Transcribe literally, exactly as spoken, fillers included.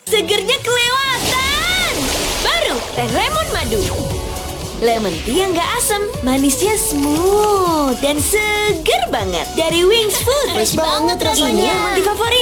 Segernya kelewatan. Baru teh lemon madu. Lemon tea yang gak asam, manisnya smooth dan seger banget. Dari Wings Food. Fresh banget rasanya. Ini yang difavorit.